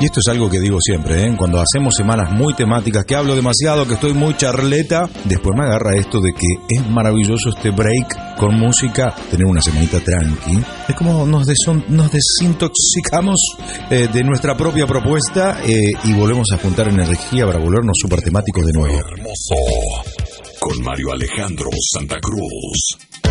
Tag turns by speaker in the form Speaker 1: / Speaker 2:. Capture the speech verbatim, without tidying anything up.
Speaker 1: Y esto es algo que digo siempre, ¿eh? Cuando hacemos semanas muy temáticas, que hablo demasiado, que estoy muy charleta, después me agarra esto de que es maravilloso este break con música, tener una semanita tranqui. Es como nos, deson- nos desintoxicamos eh, de nuestra propia propuesta eh, y volvemos a juntar energía para volvernos súper temáticos de nuevo.
Speaker 2: Hermoso. Con Mario Alejandro Santa Cruz.